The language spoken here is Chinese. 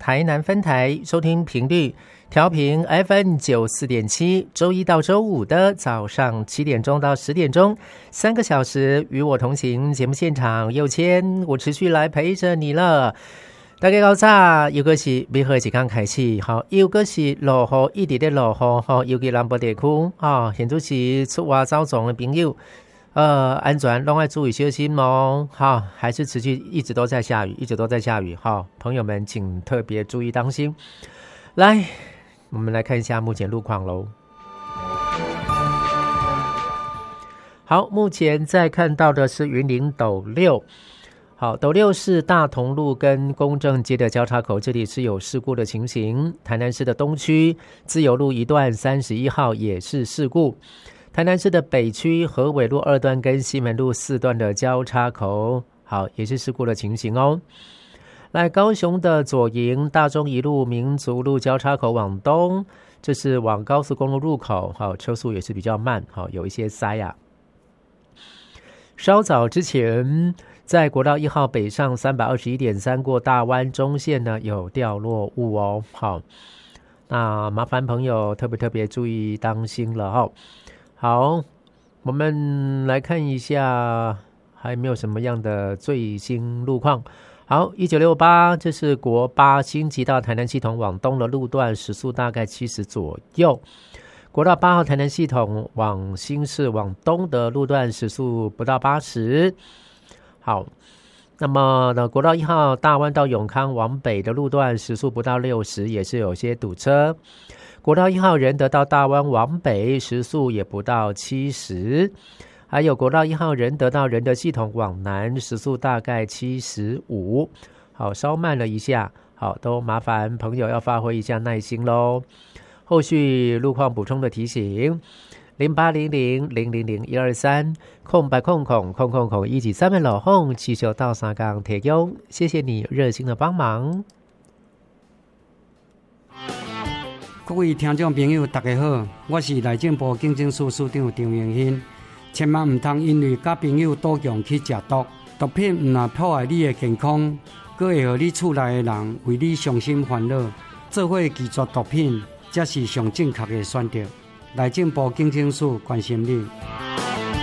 台南分台，收听频率调频 FM94.7，周一到周五的早上7点钟到10点钟，3个小时与我同行。节目现场右谦，我持续来陪着你了。大家好早，又个是美好的一天开始，又个是落雨，一直在落雨，尤其南部地区，现在是出外走动的朋友，安全都要注意小心哦，还是持续一直都在下雨，朋友们请特别注意当心。来，我们来看一下目前路况咯。好，目前在看到的是云林斗六。好，斗六是大同路跟公正街的交叉口，这里是有事故的情形。台南市的东区自由路一段31号也是事故。台南市的北区河尾路2段跟西门路4段的交叉口，好，也是事故的情形哦。来，高雄的左营大中一路民族路交叉口往东，这是往高速公路入口，好，车速也是比较慢，好，有一些塞啊。稍早之前，在国道1号北上 321.3 过大湾中线呢，有掉落物哦。好，那麻烦朋友特别注意当心了哦。好，我们来看一下还没有什么样的最新路况。好，1968，这是国8新吉到台南系统往东的路段，时速大概70左右。国道8号台南系统往新市往东的路段时速不到80。好，那么呢，国道1号大湾到永康往北的路段时速不到60，也是有些堵车。国道1号仁德到大湾往北时速也不到70。还有国道1号仁德到仁德系统往南时速大概75。好，稍慢了一下，好，都麻烦朋友要发挥一下耐心咯。后续路况补充的提醒：0800000123空白空123的老洪气球到三港提供，谢谢你热心的帮忙。 各位听众朋友大家好，我是内政部警政署署长张永新。千万唔通因为甲朋友赌强去食毒，毒品唔但破坏你的健康，还会让你厝内的人为你伤心烦恼。做伙拒绝毒品，才是上正确的选择。内政部警政署关心你。